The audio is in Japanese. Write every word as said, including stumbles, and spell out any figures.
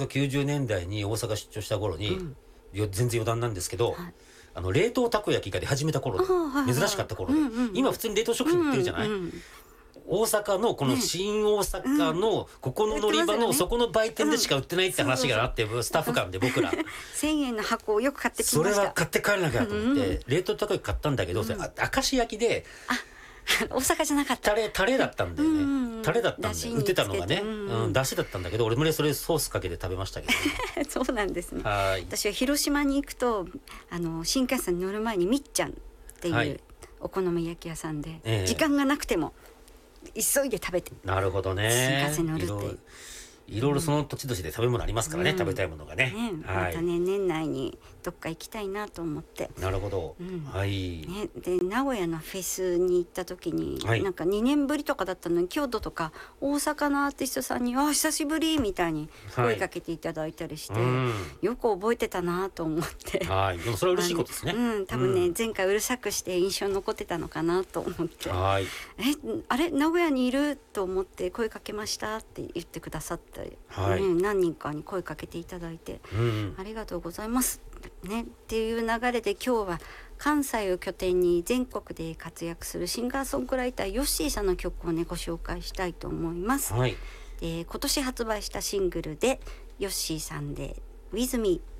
そきゅうじゅうねんだいに大阪出張した頃に、 うんよ全然余談なんですけど、 はいあの冷凍たこ焼きが出始めた頃で、 あはいはい珍しかった頃で、 うんうんうん今普通に冷凍食品売ってるじゃない、 うんうん大阪のこの新大阪のここの乗り場のそこの売店でしか売ってないって話があって、スタッフ間で僕らせんえんの箱をよく買ってきました。 それは買って帰らなきゃと思って、 うんうん冷凍たこ焼き買ったんだけど、それあ明石焼きで大阪じゃなかったタレタレだったんだよね、 うんうんタレだったんだ出汁よ売ってたのがね、 につけてうんうんうん、出汁だったんだけど俺もそれソースかけて食べましたけど、ね、 そうなんですね。 はい私は広島に行くとあの新幹線に乗る前にみっちゃんっていう、 はい、 お好み焼き屋さんで、 ええ、 時間がなくても急いで食べて、 なるほどね、 新幹線乗るっていろいろいろいろその土地土地で食べ物ありますからね、 うん、 食べたいものがね、 ね、 はい、 またね年内にどっか行きたいなと思って。 なるほど、 うん、 はい、 ね、で名古屋のフェスに行った時に、 はい、 なんかにねんぶりとかだったのに京都とか大阪のアーティストさんに「あ久しぶり」みたいに声かけていただいたりして、はい、よく覚えてたなと思って、 はい、でもそれは嬉しいことですね。 うん、多分ね、 うん、 前回うるさくして印象に残ってたのかなと思って、 はい、 えあれ名古屋にいると思って声かけましたって言ってくださって、 はい、 ね、何人かに声かけていただいて、 うん、 ありがとうございますねっていう流れで今日は関西を拠点に全国で活躍するシンガーソングライターヨッシーさんの曲をねご紹介したいと思います。 はい、 で今年発売したシングルでヨッシーさんで With Me